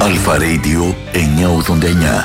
Αλφα Radio 989.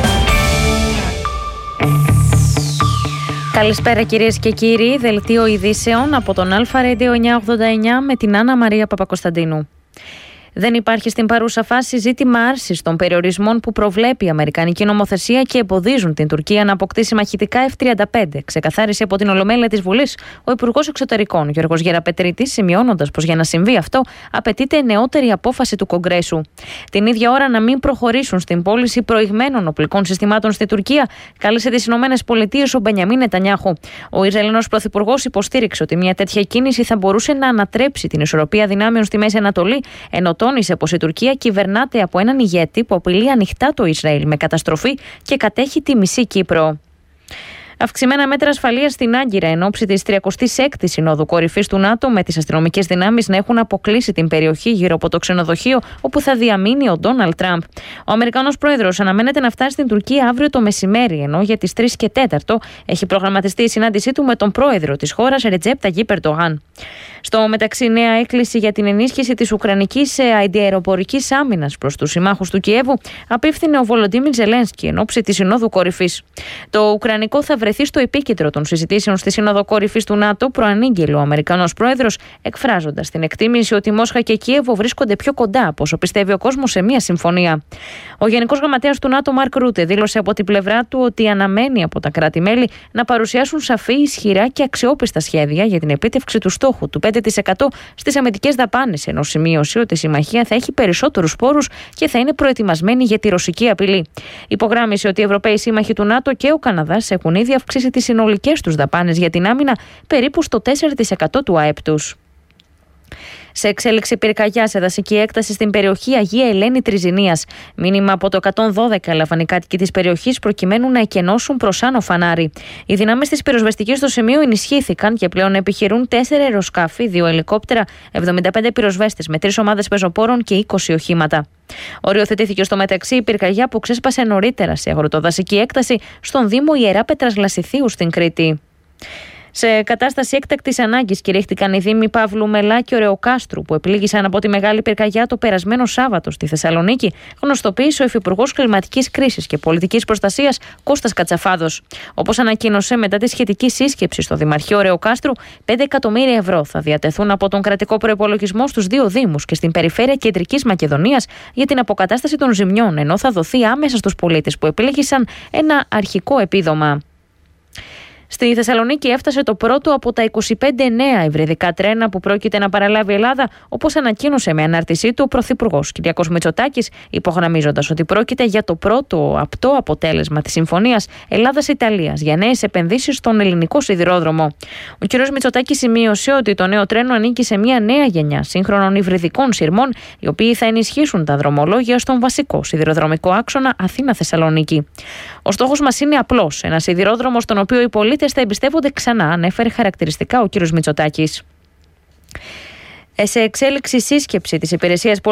Καλησπέρα κυρίες και κύριοι, δελτίο ειδήσεων από τον Αλφα Radio 989 με την Άννα Μαρία Παπακοσταντίνου. Δεν υπάρχει στην παρούσα φάση ζήτημα άρσης των περιορισμών που προβλέπει η Αμερικανική νομοθεσία και εμποδίζουν την Τουρκία να αποκτήσει μαχητικά F-35, ξεκαθάρισε από την Ολομέλεια της Βουλής ο Υπουργός Εξωτερικών Γιώργος Γεραπετρίτης, σημειώνοντας πως για να συμβεί αυτό απαιτείται νεότερη απόφαση του Κογκρέσου. Την ίδια ώρα να μην προχωρήσουν στην πώληση προηγμένων οπλικών συστημάτων στη Τουρκία, κάλεσε τις ΗΠΑ ο Μπενιαμίν Νετανιάχου. Ο Ισραηλινός Πρωθυπουργός υποστήριξε ότι μια τέτοια κίνηση θα μπορούσε να ανατρέψει την ισορροπία δυνάμεων στη Μέση Ανατολή, ενώ τόνισε πως η Τουρκία κυβερνάται από έναν ηγέτη που απειλεί ανοιχτά το Ισραήλ με καταστροφή και κατέχει τη μισή Κύπρο. Αυξημένα μέτρα ασφαλείας στην Άγκυρα εν ώψη της 36ης Συνόδου Κορυφής του ΝΑΤΟ, με τις αστυνομικές δυνάμεις να έχουν αποκλείσει την περιοχή γύρω από το ξενοδοχείο όπου θα διαμείνει ο Ντόναλντ Τραμπ. Ο Αμερικανός πρόεδρος αναμένεται να φτάσει στην Τουρκία αύριο το μεσημέρι, ενώ για τις 3 και 4 έχει προγραμματιστεί η συνάντησή του με τον πρόεδρο της χώρας, Ρετζέπ Ταγιίπ Ερντογάν. Στο μεταξύ, νέα έκκληση για την ενίσχυση της ουκρανικής αντιαεροπορικής άμυνας προς τους συμμάχους του Κιέβου απίφθινε ο Βολοντίμιρ Ζελένσκι εν ώψη της Συνόδου Κορυφής. Το ουκρανικό θα βρεθεί στο επίκεντρο των συζητήσεων στη Σύνοδο Κορυφής του ΝΑΤΟ, προανήγγειλε ο Αμερικανός πρόεδρος, εκφράζοντας την εκτίμηση ότι Μόσχα και Κίεβο βρίσκονται πιο κοντά από όσο πιστεύει ο κόσμος σε μια συμφωνία. Ο Γενικός Γραμματέας του ΝΑΤΟ, Μαρκ Ρούτε, δήλωσε από την πλευρά του ότι αναμένει από τα κράτη-μέλη να παρουσιάσουν σαφή, ισχυρά και αξιόπιστα σχέδια για την επίτευξη του στόχου του 5% στις αμυντικές δαπάνες, ενώ σημείωσε ότι η συμμαχία θα έχει περισσότερους πόρους και θα είναι προετοιμασμένη για τη ρωσική απειλή. Υπογράμμισε ότι οι Ευρωπαίοι σύμμαχοι του ΝΑΤΟ και ο Καναδάς έχουν ήδη αυξήσει τις συνολικές τους δαπάνες για την άμυνα περίπου στο 4% του ΑΕΠ τους. Σε εξέλιξη πυρκαγιά σε δασική έκταση στην περιοχή Αγία Ελένη Τριζηνίας. Μήνυμα από το 112 έλαβαν οι κάτοικοι της περιοχής προκειμένου να εκενώσουν προς άνω φανάρι. Οι δυνάμεις της πυροσβεστικής στο σημείο ενισχύθηκαν και πλέον επιχειρούν 4 αεροσκάφη, 2 ελικόπτερα, 75 πυροσβέστες με 3 ομάδες πεζοπόρων και 20 οχήματα. Οριοθετήθηκε στο μεταξύ η πυρκαγιά που ξέσπασε νωρίτερα σε αγροτοδασική έκταση στον Δήμο Ιεράπετρας Λασιθίου στην Κρήτη. Σε κατάσταση έκτακτης ανάγκης κηρύχθηκαν οι Δήμοι Παύλου Μελά και Ωρεοκάστρου, που επλήγησαν από τη μεγάλη πυρκαγιά το περασμένο Σάββατο στη Θεσσαλονίκη, γνωστοποίησε ο Υφυπουργός Κλιματικής Κρίσης και Πολιτικής Προστασίας Κώστας Κατσαφάδος. Όπως ανακοίνωσε μετά τη σχετική σύσκεψη στο Δημαρχείο Ωρεοκάστρου, 5 εκατομμύρια ευρώ θα διατεθούν από τον κρατικό προϋπολογισμό στους 2 Δήμους και στην περιφέρεια Κεντρικής Μακεδονίας για την αποκατάσταση των ζημιών, ενώ θα δοθεί άμεσα στους πολίτες που επλήγησαν ένα αρχικό επίδομα. Στη Θεσσαλονίκη έφτασε το πρώτο από τα 25 νέα υβριδικά τρένα που πρόκειται να παραλάβει η Ελλάδα, όπως ανακοίνωσε με ανάρτησή του ο Πρωθυπουργός Κυριάκος Μητσοτάκης, υπογραμμίζοντας ότι πρόκειται για το πρώτο απτό αποτέλεσμα της Συμφωνίας Ελλάδας-Ιταλίας για νέες επενδύσεις στον ελληνικό σιδηρόδρομο. Ο κ. Μητσοτάκης σημείωσε ότι το νέο τρένο ανήκει σε μια νέα γενιά σύγχρονων υβριδικών σειρμών, οι οποίοι θα ενισχύσουν τα δρομολόγια στον βασικό σιδηροδρομικό άξονα Αθήνα-Θεσσαλονίκη. Ο στόχος μας είναι απλός: ένα σιδηρόδρομο στον οποίο οι πολίτες θα εμπιστεύονται ξανά, ανέφερε χαρακτηριστικά ο κ. Μητσοτάκης. Σε εξέλιξη σύσκεψη της Υπηρεσίας